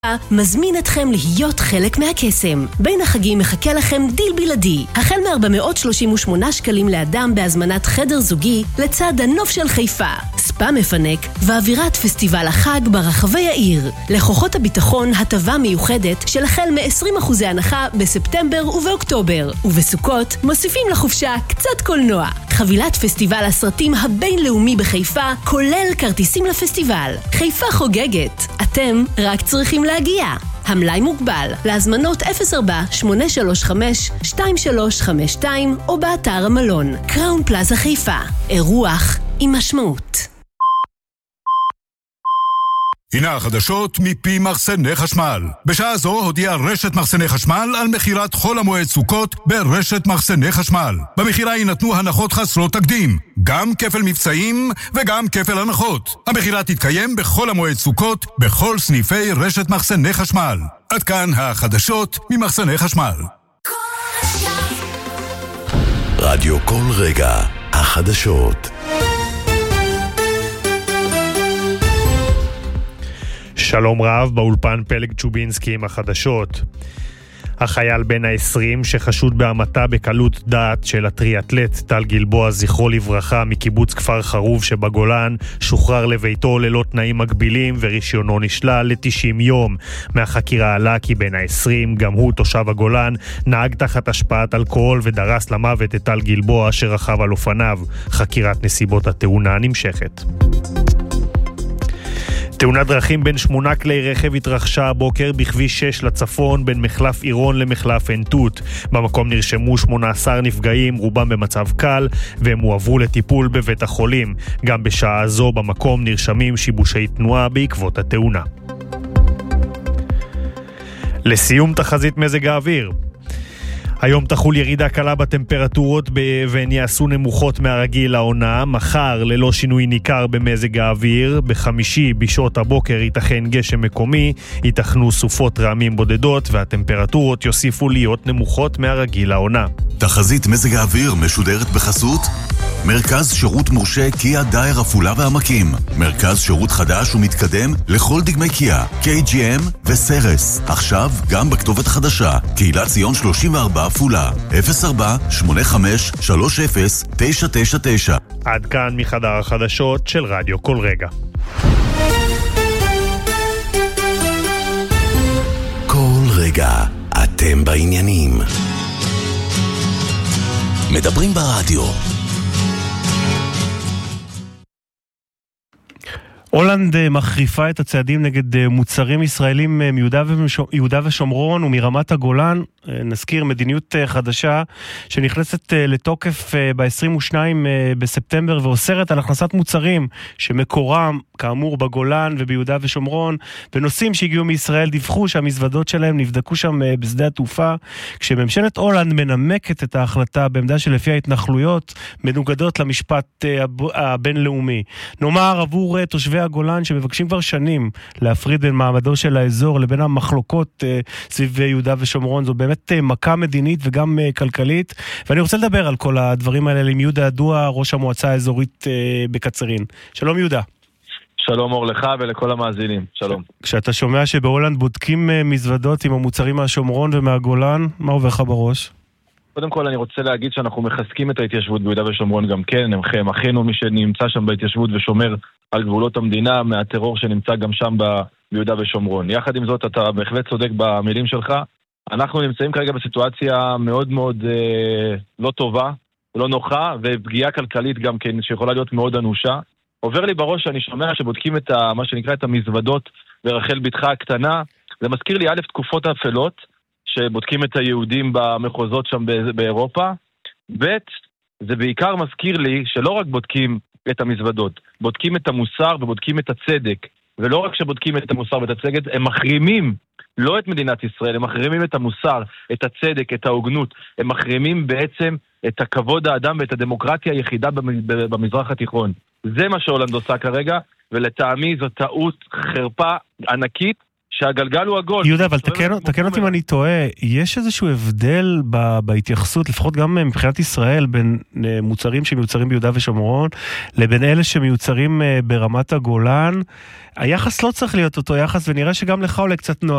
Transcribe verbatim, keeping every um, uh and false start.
מזמין אתכם להיות חלק מהקסם. בין החגים מחכה לכם דיל בלעדי. החל מ-ארבע מאות שלושים ושמונה שקלים לאדם בהזמנת חדר זוגי לצד הנוף של חיפה. ספה מפנק ואווירת פסטיבל החג ברחבי העיר. לכוחות הביטחון הטבה מיוחדת של החל מ-עשרים אחוז הנחה בספטמבר ובאוקטובר. ובסוכות מוסיפים לחופשה קצת קולנוע. חבילת פסטיבל הסרטים הבינלאומי בחיפה כולל כרטיסים לפסטיבל. חיפה חוגגת. אתם רק צריכים להגיע. המלאי מוגבל. להזמנות אפס ארבע שמונה שלוש חמש שתיים שלוש חמש שתיים או באתר המלון. קראון פלאזה חיפה. אירוח עם משמעות. הנה החדשות מפי מחסני חשמל. בשעה זו הודיעה רשת מחסני חשמל על מחירת חול המועד סוכות ברשת מחסני חשמל. במחירה יינתנו הנחות חסרות תקדים, גם כפל מבצעים וגם כפל הנחות. המחירה תתקיים בכל המועד סוכות בכל סניפי רשת מחסני חשמל. עד כאן החדשות ממחסני חשמל. רדיו כל רגע, החדשות. שלום רב, באולפן פלג צ'ובינסקי עם החדשות. החייל בן ה-עשרים שחשוד בהמתה בקלות דעת של הטריאטלט טל גלבוע זכרו לברכה מקיבוץ כפר חרוב שבגולן שוחרר לביתו ללא תנאים מגבילים ורישיונו נשלל ל-תשעים יום. מהחקירה עלה כי בן ה-עשרים, גם הוא תושב הגולן, נהג תחת השפעת אלכוהול ודרס למוות את טל גלבוע שרכב על אופניו. חקירת נסיבות התאונה נמשכת. תאונת דרכים בין שמונה כלי רכב התרחשה הבוקר בכביש שש לצפון בין מחלף עירון למחלף עין-תות. במקום נרשמו שמונה עשר נפגעים, רובם במצב קל, והם הועברו לטיפול בבית החולים. גם בשעה זו במקום נרשמים שיבושי תנועה בעקבות התאונה. לסיום תחזית מזג האוויר. היום תחול ירידה קלה בטמפרטורות והן יעשו נמוכות מהרגיל לעונה. מחר ללא שינוי ניכר במזג האוויר. בחמישי בשעות הבוקר ייתכן גשם מקומי, ייתכנו סופות רעמים בודדות והטמפרטורות יוסיפו להיות נמוכות מהרגיל לעונה. תחזית מזג האוויר משודרת בחסות מרכז שירות מורשה קיה דייר עפולה והעמקים. מרכז שירות חדש ומתקדם לכל דגמי קיה, קיי ג'י אם וסרס. עכשיו גם בכתובת חדשה, קהילת ציון שלושים וארבע עפולה, אפס ארבע שמונה חמש שלוש אפס תשע תשע תשע. עד כאן מחדר החדשות של רדיו כל רגע. כל רגע אתם בעניינים. מדברים ברדיו. הולנד מחריפה את הצעדים נגד מוצרים ישראלים מיהודה ושומרון ומרמת הגולן. נזכיר מדיניות חדשה שנכנסת לתוקף ב-עשרים ושניים בספטמבר ואוסרת על הכנסת מוצרים שמקורם כאמור בגולן וביהודה ושומרון, ונושאים שהגיעו מישראל דיווחו שהמזוודות שלהם נבדקו שם בשדה התעופה, כשממשלת הולנד מנמקת את ההחלטה בעמדה שלפי ההתנחלויות מנוגדות למשפט הבינלאומי. נאמר עבור תושבי הגולן שמבקשים כבר שנים להפריד בין מעמדו של האזור לבין המחלוקות סביב יהודה ושומרון, זו באמת מכה מדינית וגם כלכלית, ואני רוצה לדבר על כל הדברים האלה עם יהודה ידוע, ראש המועצה האזורית בקצרין. שלום יהודה. שלום אור לך ולכל המאזינים, שלום. כשאתה שומע שבהולנד בודקים מזוודות עם המוצרים מהשומרון ומהגולן, מה עובר לך בראש? קודם כל אני רוצה להגיד שאנחנו מחזקים את ההתיישבות ביהודה ושומרון גם כן, הם אחינו מי שנמצא שם בהתיישבות ושומר על גבולות המדינה מהטרור שנמצא גם שם ביהודה ושומרון. יחד עם זאת אתה בהחלט צודק במילים שלך, אנחנו נמצאים כרגע בסיטואציה מאוד מאוד אה, לא טובה, לא נוחה, ופגיעה כלכלית גם כן שיכולה להיות מאוד אנושה. עובר לי בראש שאני שומע שבודקים את ה, מה שנקרא את המזוודות ברחל בתך הקטנה, זה מזכיר לי א' תקופות אפלות, שבודקים את היהודים במחוזות שם באירופה, ב' זה בעיקר מזכיר לי שלא רק בודקים את המזוודות, בודקים את המוסר ובודקים את הצדק, ולא רק שבודקים את המוסר ואת הצדק, הם מחרימים לא את מדינת ישראל, הם מחרימים את המוסר, את הצדק, את ההוגנות, הם מחרימים בעצם את הכבוד האדם ואת הדמוקרטיה היחידה במזרח התיכון. זה מה שהולנד עושה כרגע, ולטעמי זו טעות חרפה ענקית, שהגלגל הוא עגול. יהודה, אבל תקן, תקן אותי אם אני טועה, יש איזשהו הבדל ב, בהתייחסות, לפחות גם מבחינת ישראל, בין מוצרים שמיוצרים ביהודה ושומרון, לבין אלה שמיוצרים ברמת הגולן, היחס לא צריך להיות אותו יחס, ונראה שגם לך עולה קצת נוח.